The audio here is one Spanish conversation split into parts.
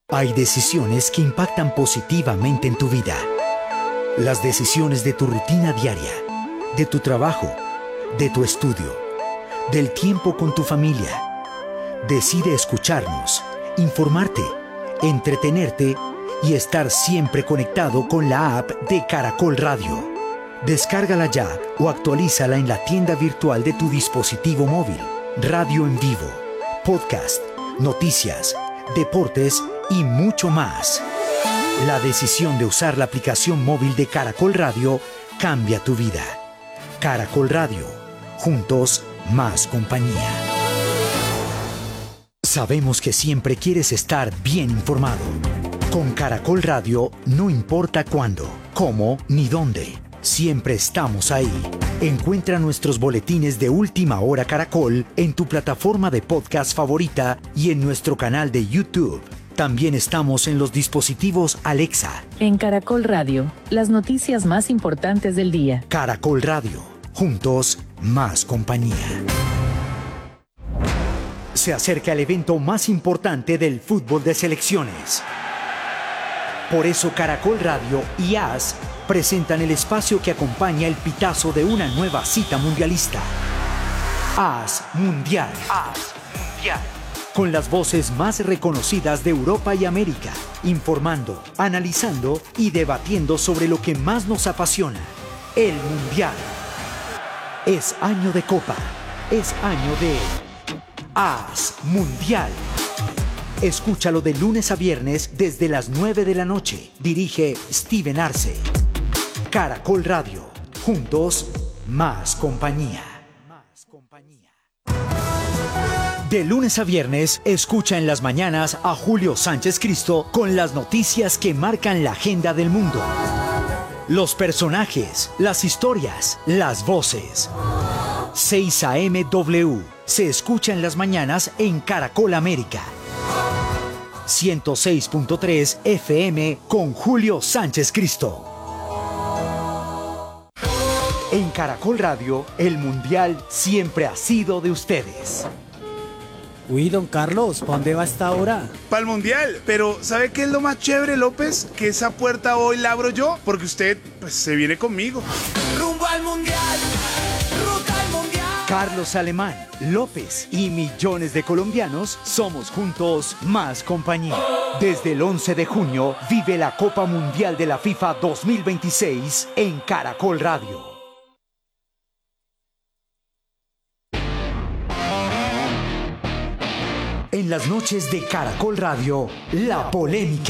Hay decisiones que impactan positivamente en tu vida. Las decisiones de tu rutina diaria, de tu trabajo, de tu estudio, del tiempo con tu familia. Decide escucharnos, informarte, entretenerte y estar siempre conectado con la app de Caracol Radio. Descárgala ya o actualízala en la tienda virtual de tu dispositivo móvil. Radio en vivo, podcast, noticias, deportes y mucho más. La decisión de usar la aplicación móvil de Caracol Radio cambia tu vida. Caracol Radio. Juntos, más compañía. Sabemos que siempre quieres estar bien informado. Con Caracol Radio no importa cuándo, cómo ni dónde. Siempre estamos ahí. Encuentra nuestros boletines de Última Hora Caracol en tu plataforma de podcast favorita y en nuestro canal de YouTube. También estamos en los dispositivos Alexa. En Caracol Radio, las noticias más importantes del día. Caracol Radio. Juntos, más compañía. Se acerca el evento más importante del fútbol de selecciones. Por eso Caracol Radio y AS presentan el espacio que acompaña el pitazo de una nueva cita mundialista. AS Mundial. AS Mundial. Con las voces más reconocidas de Europa y América, informando, analizando y debatiendo sobre lo que más nos apasiona, el Mundial. Es año de Copa, es año de AS Mundial. Escúchalo de lunes a viernes desde las 9 de la noche. Dirige Steven Arce. Caracol Radio. Juntos, más compañía. De lunes a viernes, escucha en las mañanas a Julio Sánchez Cristo con las noticias que marcan la agenda del mundo. Los personajes, las historias, las voces. 6 a.m. W. Se escucha en las mañanas en Caracol América. 106.3 FM con Julio Sánchez Cristo. En Caracol Radio, el Mundial siempre ha sido de ustedes. Uy, don Carlos, ¿para dónde va esta hora? Para el Mundial, pero ¿sabe qué es lo más chévere, López? Que esa puerta hoy la abro yo, porque usted, pues, se viene conmigo. Rumbo al Mundial, ruta al Mundial. Carlos Alemán, López y millones de colombianos somos juntos más compañía. Desde el 11 de junio, vive la Copa Mundial de la FIFA 2026 en Caracol Radio. En las noches de Caracol Radio, la polémica.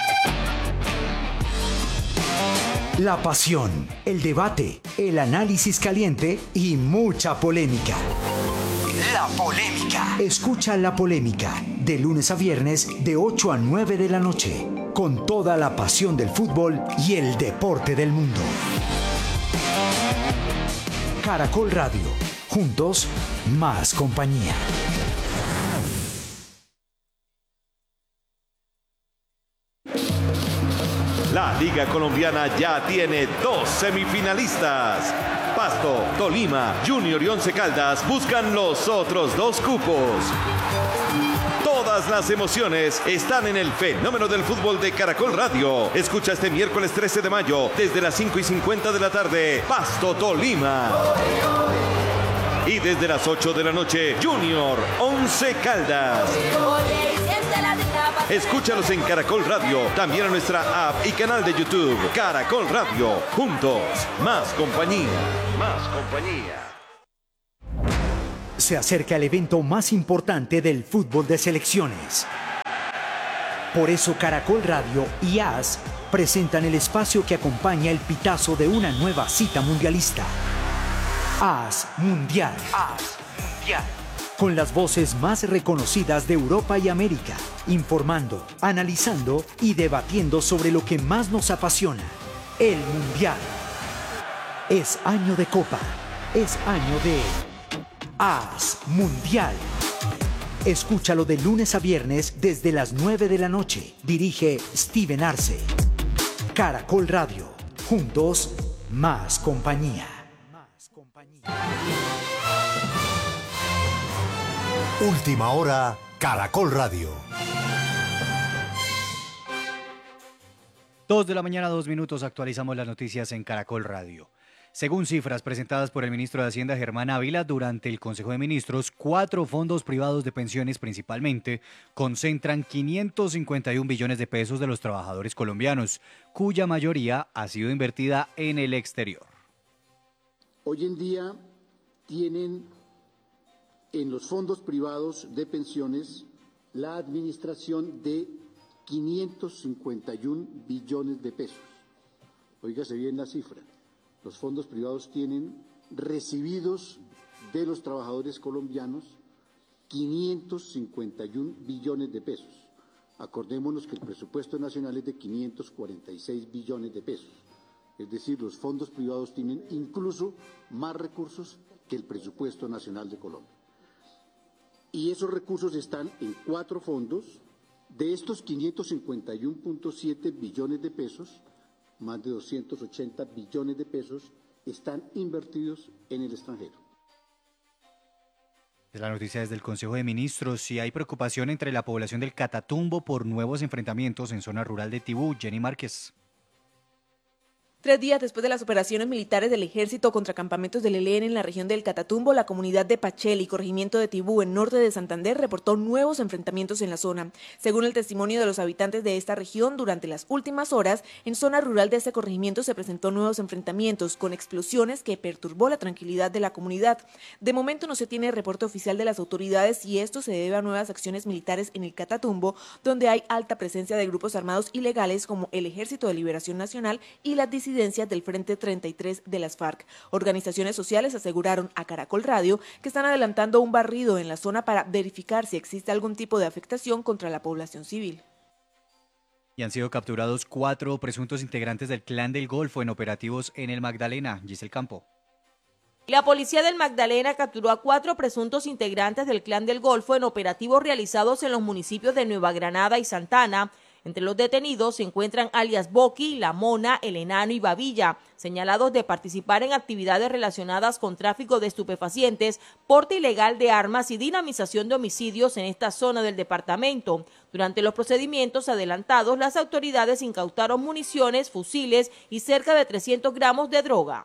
La pasión, el debate, el análisis caliente y mucha polémica. La polémica. Escucha La Polémica, de lunes a viernes, de 8 a 9 de la noche, con toda la pasión del fútbol y el deporte del mundo. Caracol Radio. Juntos, más compañía. La Liga Colombiana ya tiene 2 semifinalistas. Pasto, Tolima, Junior y Once Caldas buscan los otros 2 cupos. Todas las emociones están en el fenómeno del fútbol de Caracol Radio. Escucha este miércoles 13 de mayo desde las 5:50 de la tarde, Pasto, Tolima. Y desde las 8 de la noche, Junior, Once Caldas. Escúchalos en Caracol Radio, también en nuestra app y canal de YouTube. Caracol Radio, juntos, más compañía. Más compañía. Se acerca el evento más importante del fútbol de selecciones. Por eso Caracol Radio y AS presentan el espacio que acompaña el pitazo de una nueva cita mundialista. AS Mundial. AS Mundial. Con las voces más reconocidas de Europa y América, informando, analizando y debatiendo sobre lo que más nos apasiona, el Mundial. Es año de Copa, es año de AS Mundial. Escúchalo de lunes a viernes desde las 9 de la noche. Dirige Steven Arce. Caracol Radio. Juntos, más compañía. Última Hora, Caracol Radio. 2 de la mañana, 2 minutos, actualizamos las noticias en Caracol Radio. Según cifras presentadas por el ministro de Hacienda Germán Ávila durante el Consejo de Ministros, 4 fondos privados de pensiones principalmente concentran 551 billones de pesos de los trabajadores colombianos, cuya mayoría ha sido invertida en el exterior. Hoy en día tienen en los fondos privados de pensiones la administración de 551 billones de pesos. Óigase bien la cifra. Los fondos privados tienen recibidos de los trabajadores colombianos 551 billones de pesos. Acordémonos que el presupuesto nacional es de 546 billones de pesos. Es decir, los fondos privados tienen incluso más recursos que el presupuesto nacional de Colombia. Y esos recursos están en 4 fondos. De estos 551.7 billones de pesos, más de 280 billones de pesos están invertidos en el extranjero. Es la noticia desde el Consejo de Ministros. Si hay preocupación entre la población del Catatumbo por nuevos enfrentamientos en zona rural de Tibú. Jenny Márquez. 3 días después de las operaciones militares del ejército contra campamentos del ELN en la región del Catatumbo, la comunidad de Pachel y corregimiento de Tibú, en norte de Santander, reportó nuevos enfrentamientos en la zona. Según el testimonio de los habitantes de esta región, durante las últimas horas, en zona rural de este corregimiento se presentó nuevos enfrentamientos con explosiones que perturbó la tranquilidad de la comunidad. De momento no se tiene reporte oficial de las autoridades y esto se debe a nuevas acciones militares en el Catatumbo, donde hay alta presencia de grupos armados ilegales como el Ejército de Liberación Nacional y las disidencias del Frente 33 de las FARC. Organizaciones sociales aseguraron a Caracol Radio que están adelantando un barrido en la zona para verificar si existe algún tipo de afectación contra la población civil. Y han sido capturados 4 presuntos integrantes del Clan del Golfo en operativos en el Magdalena. Giselle Campo. La policía del Magdalena capturó a 4 presuntos integrantes del Clan del Golfo en operativos realizados en los municipios de Nueva Granada y Santana. Entre los detenidos se encuentran alias Boqui, La Mona, El Enano y Babilla, señalados de participar en actividades relacionadas con tráfico de estupefacientes, porte ilegal de armas y dinamización de homicidios en esta zona del departamento. Durante los procedimientos adelantados, las autoridades incautaron municiones, fusiles y cerca de 300 gramos de droga.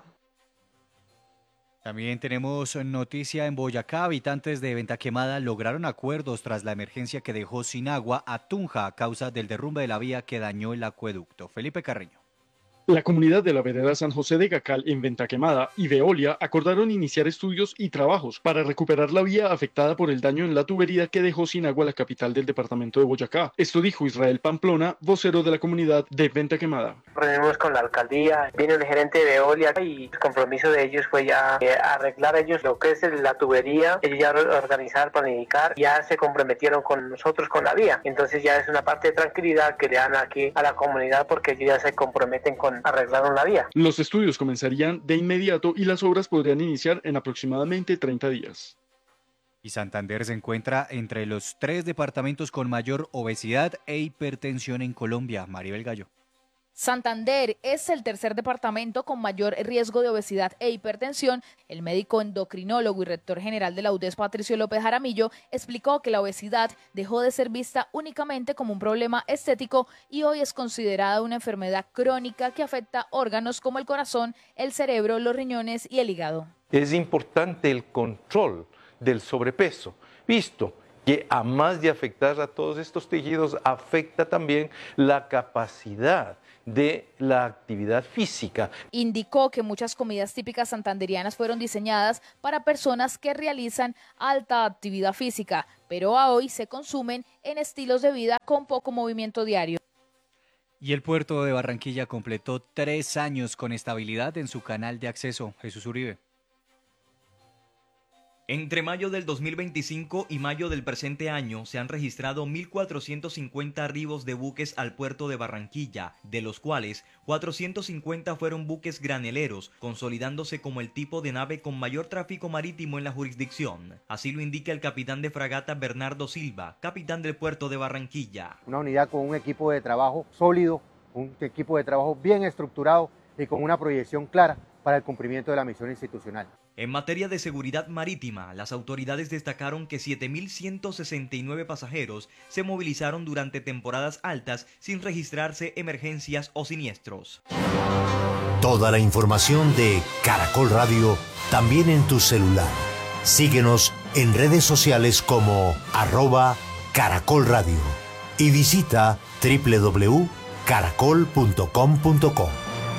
También tenemos noticia en Boyacá. Habitantes de Venta Quemada lograron acuerdos tras la emergencia que dejó sin agua a Tunja a causa del derrumbe de la vía que dañó el acueducto. Felipe Carreño. La comunidad de la vereda San José de Gacal en Venta Quemada y Veolia acordaron iniciar estudios y trabajos para recuperar la vía afectada por el daño en la tubería que dejó sin agua la capital del departamento de Boyacá. Esto dijo Israel Pamplona, vocero de la comunidad de Venta Quemada. Reunimos con la alcaldía, vino el gerente de Veolia y el compromiso de ellos fue ya arreglar ellos lo que es la tubería, ellos ya organizar, planificar, ya se comprometieron con nosotros con la vía. Entonces ya es una parte de tranquilidad que le dan aquí a la comunidad porque ellos ya se comprometen con arreglaron la vía. Los estudios comenzarían de inmediato y las obras podrían iniciar en aproximadamente 30 días. Y Santander se encuentra entre los 3 departamentos con mayor obesidad e hipertensión en Colombia. Maribel Gallo. Santander es el tercer departamento con mayor riesgo de obesidad e hipertensión. El médico endocrinólogo y rector general de la UDES, Patricio López Jaramillo, explicó que la obesidad dejó de ser vista únicamente como un problema estético y hoy es considerada una enfermedad crónica que afecta órganos como el corazón, el cerebro, los riñones y el hígado. Es importante el control del sobrepeso, visto que a más de afectar a todos estos tejidos, afecta también la capacidad de la actividad física. Indicó que muchas comidas típicas santanderianas fueron diseñadas para personas que realizan alta actividad física, pero a hoy se consumen en estilos de vida con poco movimiento diario. Y el puerto de Barranquilla completó 3 años con estabilidad en su canal de acceso. Jesús Uribe. Entre mayo del 2025 y mayo del presente año se han registrado 1.450 arribos de buques al puerto de Barranquilla, de los cuales 450 fueron buques graneleros, consolidándose como el tipo de nave con mayor tráfico marítimo en la jurisdicción. Así lo indica el capitán de fragata Bernardo Silva, capitán del puerto de Barranquilla. Una unidad con un equipo de trabajo sólido, un equipo de trabajo bien estructurado y con una proyección clara para el cumplimiento de la misión institucional. En materia de seguridad marítima, las autoridades destacaron que 7.169 pasajeros se movilizaron durante temporadas altas sin registrarse emergencias o siniestros. Toda la información de Caracol Radio también en tu celular. Síguenos en redes sociales como @Caracol Radio y visita www.caracol.com.co.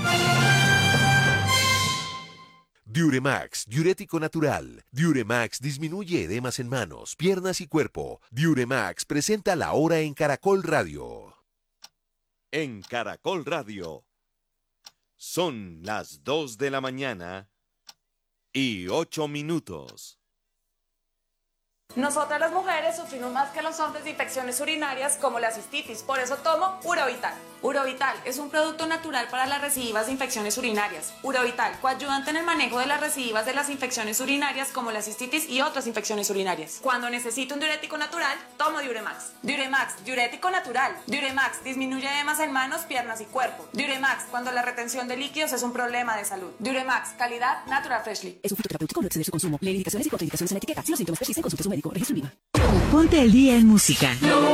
Diuremax, diurético natural. Diuremax disminuye edemas en manos, piernas y cuerpo. Diuremax presenta la hora en Caracol Radio. En Caracol Radio. Son las 2 de la mañana y 8 minutos. Nosotras las mujeres sufrimos más que los hombres de infecciones urinarias como la cistitis, por eso tomo Urovital. Urovital es un producto natural para las recidivas de infecciones urinarias. Urovital, coayudante en el manejo de las recidivas de las infecciones urinarias como la cistitis y otras infecciones urinarias. Cuando necesito un diurético natural, tomo Diuremax. Diuremax, diurético natural. Diuremax disminuye edemas en manos, piernas y cuerpo. Diuremax, cuando la retención de líquidos es un problema de salud. Diuremax, calidad Natural Freshly. Es un fruto terapéutico, no exceder su consumo. Lee indicaciones y contraindicaciones en la etiqueta. Si los síntomas persisten, consulte a su médico. Registro IVA. Ponte el día en música.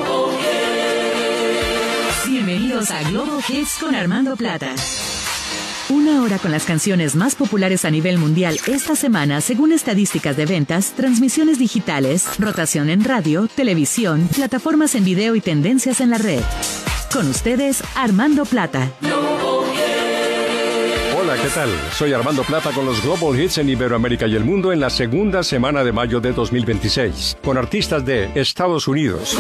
Bienvenidos a Global Hits con Armando Plata. Una hora con las canciones más populares a nivel mundial esta semana según estadísticas de ventas, transmisiones digitales, rotación en radio, televisión, plataformas en video y tendencias en la red. Con ustedes, Armando Plata. Hola, ¿qué tal? Soy Armando Plata con los Global Hits en Iberoamérica y el mundo en la segunda semana de mayo de 2026, con artistas de Estados Unidos,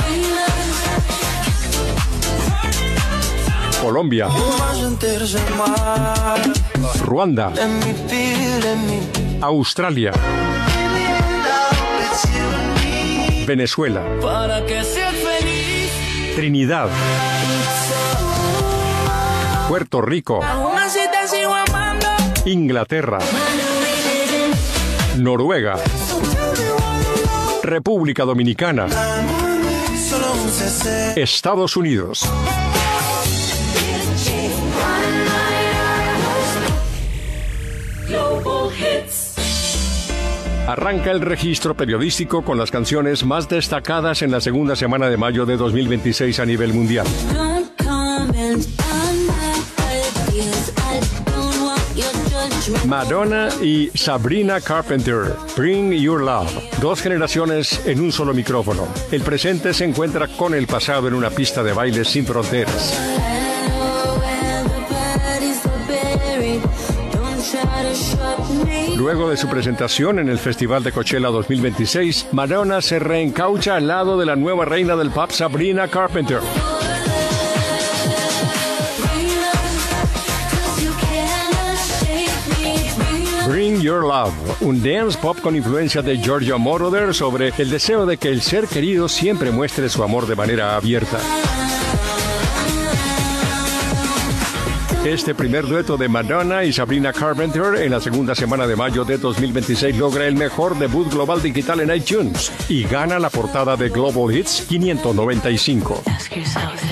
Colombia, Ruanda, Australia, Venezuela, Trinidad, Puerto Rico, Inglaterra, Noruega, República Dominicana, Estados Unidos. Arranca el registro periodístico con las canciones más destacadas en la segunda semana de mayo de 2026 a nivel mundial. Madonna y Sabrina Carpenter, Bring Your Love. Dos generaciones en un solo micrófono. El presente se encuentra con el pasado en una pista de baile sin fronteras. Luego de su presentación en el Festival de Coachella 2026, Madonna se reencaucha al lado de la nueva reina del pop, Sabrina Carpenter. Bring Your Love, un dance pop con influencia de Giorgio Moroder sobre el deseo de que el ser querido siempre muestre su amor de manera abierta. Este primer dueto de Madonna y Sabrina Carpenter en la segunda semana de mayo de 2026 logra el mejor debut global digital en iTunes y gana la portada de Global Hits 595.